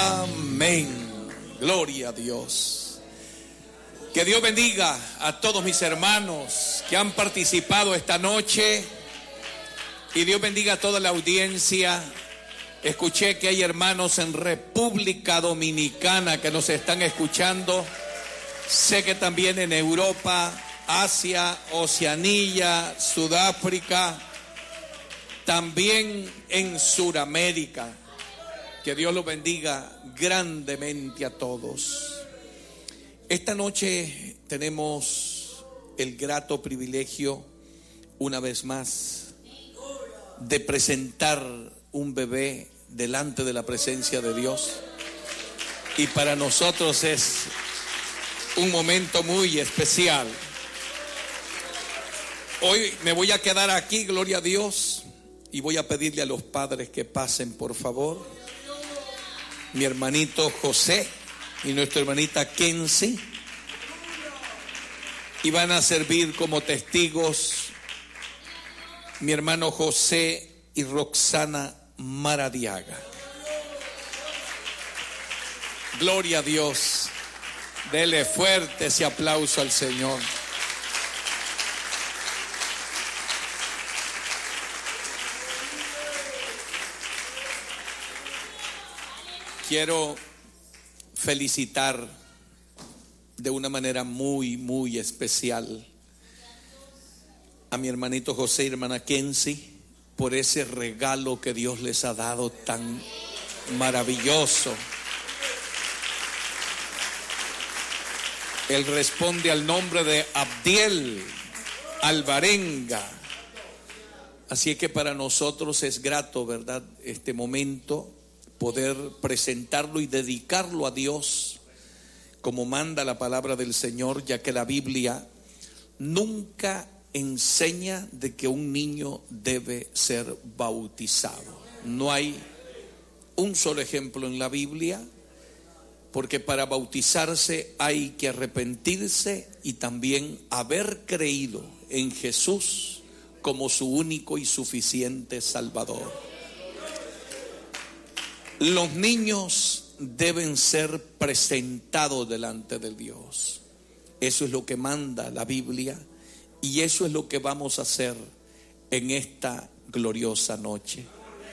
Amén. Gloria a Dios. Que Dios bendiga a todos mis hermanos que han participado esta noche. Y Dios bendiga a toda la audiencia. Escuché que hay hermanos en República Dominicana que nos están escuchando. Sé que también en Europa, Asia, Oceanía, Sudáfrica, también en Sudamérica. Que Dios los bendiga grandemente a todos. Esta noche tenemos el grato privilegio, una vez más, de presentar un bebé delante de la presencia de Dios. Y para nosotros es un momento muy especial. Hoy me voy a quedar aquí, gloria a Dios, y voy a pedirle a los padres que pasen, por favor. Mi hermanito José y nuestra hermanita Kenzie, y van a servir como testigos mi hermano José y Roxana Maradiaga. Gloria a Dios. Dele fuerte ese aplauso al Señor. Quiero felicitar de una manera muy, muy especial a mi hermanito José y hermana Kenzie por ese regalo que Dios les ha dado tan maravilloso. Él responde al nombre de Abdiel Alvarenga. Así que para nosotros es grato, ¿verdad?, este momento, poder presentarlo y dedicarlo a Dios como manda la palabra del Señor, ya que la Biblia nunca enseña de que un niño debe ser bautizado. No hay un solo ejemplo en la Biblia, porque para bautizarse hay que arrepentirse y también haber creído en Jesús como su único y suficiente Salvador. Los niños deben ser presentados delante de Dios. Eso es lo que manda la Biblia y eso es lo que vamos a hacer en esta gloriosa noche.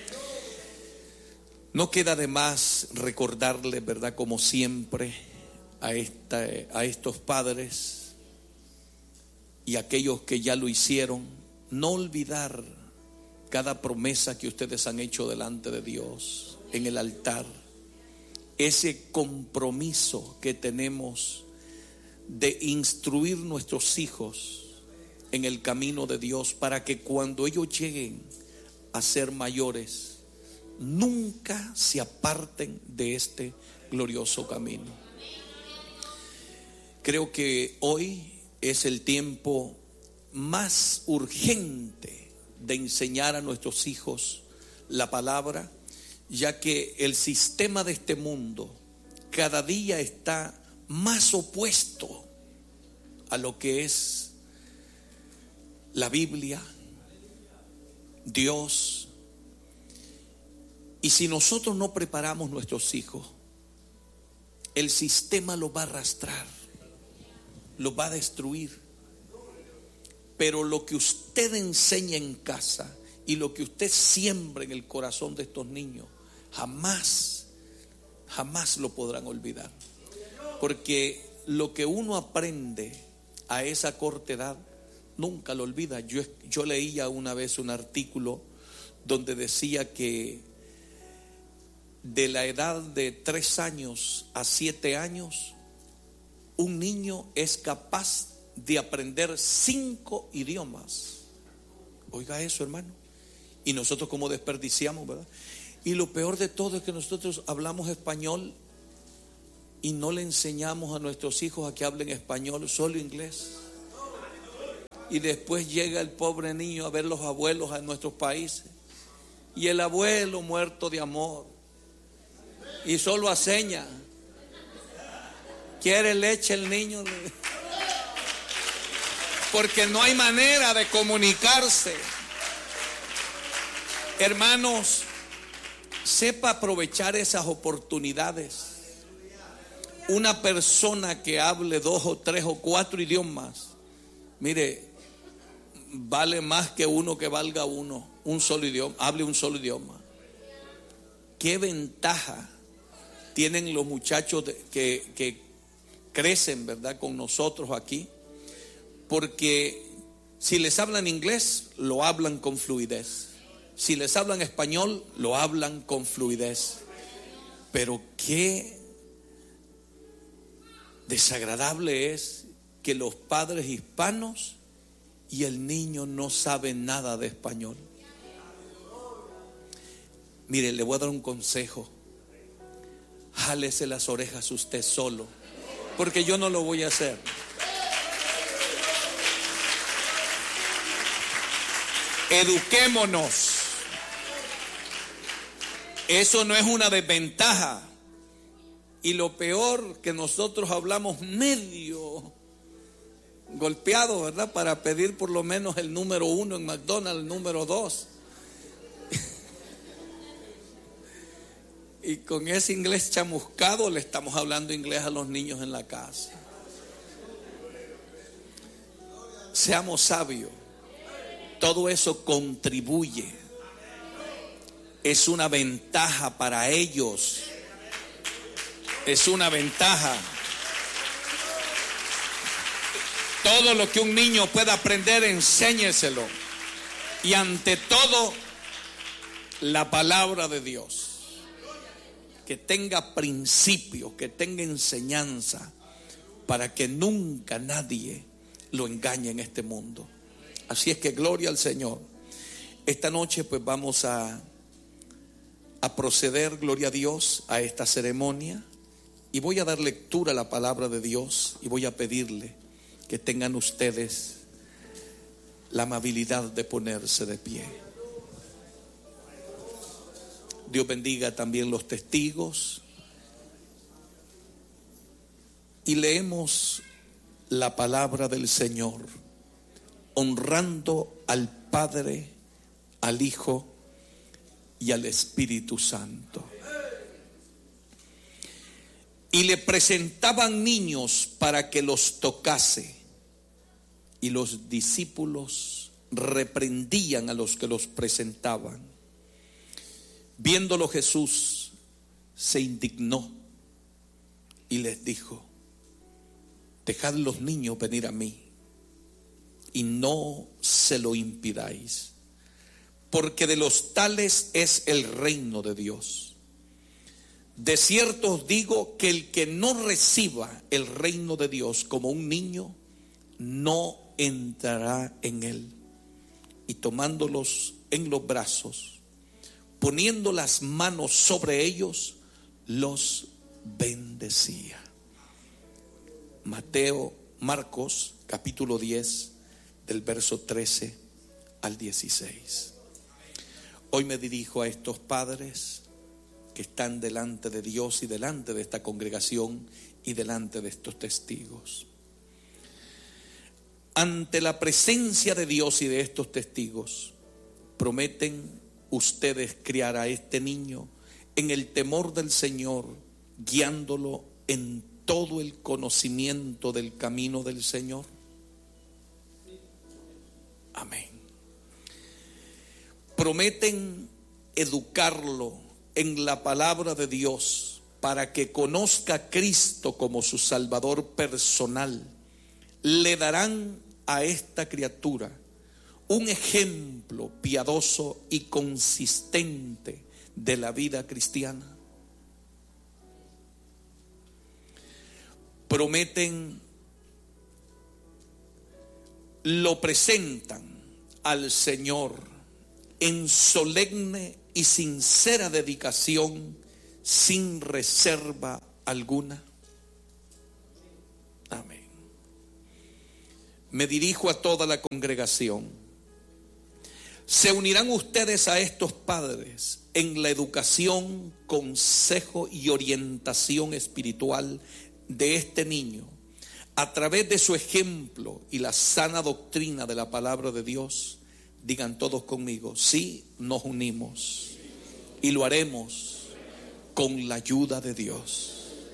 No queda de más recordarle, ¿verdad?, como siempre, a estos padres y aquellos que ya lo hicieron, no olvidar cada promesa que ustedes han hecho delante de Dios en el altar, ese compromiso que tenemos de instruir nuestros hijos en el camino de Dios, para que cuando ellos lleguen a ser mayores nunca se aparten de este glorioso camino. Creo que hoy es el tiempo más urgente de enseñar a nuestros hijos la palabra, ya que el sistema de este mundo cada día está más opuesto a lo que es la Biblia, Dios. Y si nosotros no preparamos nuestros hijos, el sistema los va a arrastrar, los va a destruir. Pero lo que usted enseña en casa y lo que usted siembra en el corazón de estos niños, jamás lo podrán olvidar. Porque lo que uno aprende a esa corta edad, nunca lo olvida. Yo leía una vez un artículo donde decía que de la edad de 3 años a 7 años, un niño es capaz de aprender 5 idiomas. Oiga eso, hermano. Y nosotros como desperdiciamos, ¿verdad? Y lo peor de todo es que nosotros hablamos español y no le enseñamos a nuestros hijos a que hablen español, solo inglés. Y después llega el pobre niño a ver los abuelos en nuestros países y el abuelo muerto de amor y solo a señas. ¿Quiere leche el niño? Porque no hay manera de comunicarse. Hermanos, sepa aprovechar esas oportunidades. Una persona que hable 2 o 3 o 4 idiomas, mire, vale más que uno que valga un solo idioma, hable un solo idioma. Qué ventaja tienen los muchachos que crecen, ¿verdad?, con nosotros aquí, porque si les hablan inglés, lo hablan con fluidez. Si les hablan español, lo hablan con fluidez. Pero qué desagradable es que los padres hispanos y el niño no saben nada de español. Mire, le voy a dar un consejo. Jálese las orejas usted solo, porque yo no lo voy a hacer. Eduquémonos. Eso no es una desventaja. Y lo peor, que nosotros hablamos medio golpeado, ¿verdad?, para pedir por lo menos el número 1 en McDonald's, el número 2. Y con ese inglés chamuscado le estamos hablando inglés a los niños en la casa. Seamos sabios. Todo eso contribuye. Es una ventaja para ellos. Es una ventaja. Todo lo que un niño pueda aprender, enséñeselo. Y ante todo, la palabra de Dios. Que tenga principios, que tenga enseñanza, para que nunca nadie lo engañe en este mundo. Así es que gloria al Señor. Esta noche pues vamos a proceder, gloria a Dios, a esta ceremonia. Y voy a dar lectura a la palabra de Dios y voy a pedirle que tengan ustedes la amabilidad de ponerse de pie. Dios bendiga también los testigos. Y leemos la palabra del Señor, honrando al Padre, al Hijo y al Espíritu Santo. Y le presentaban niños para que los tocase, y los discípulos reprendían a los que los presentaban. Viéndolo Jesús se indignó y les dijo: dejad los niños venir a mí y no se lo impidáis, porque de los tales es el reino de Dios. De cierto os digo que el que no reciba el reino de Dios como un niño, no entrará en él. Y tomándolos en los brazos, poniendo las manos sobre ellos, los bendecía. Marcos capítulo 10, del verso 13 al 16. Hoy me dirijo a estos padres que están delante de Dios y delante de esta congregación y delante de estos testigos. Ante la presencia de Dios y de estos testigos, prometen ustedes criar a este niño en el temor del Señor, guiándolo en todo el conocimiento del camino del Señor. Amén. Prometen educarlo en la palabra de Dios para que conozca a Cristo como su Salvador personal. Le darán a esta criatura un ejemplo piadoso y consistente de la vida cristiana. Prometen, lo presentan al Señor en solemne y sincera dedicación, sin reserva alguna. Amén. Me dirijo a toda la congregación. Se unirán ustedes a estos padres en la educación, consejo y orientación espiritual de este niño, a través de su ejemplo y la sana doctrina de la palabra de Dios. Digan todos conmigo: sí, nos unimos. y lo haremos con la ayuda de Dios.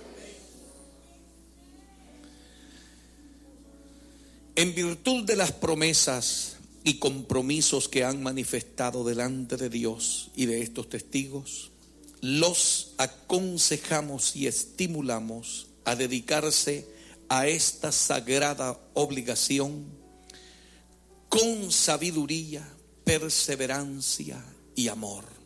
En virtud de las promesas y compromisos que han manifestado delante de Dios y de estos testigos, los aconsejamos y estimulamos a dedicarse a esta sagrada obligación con sabiduría, perseverancia y amor.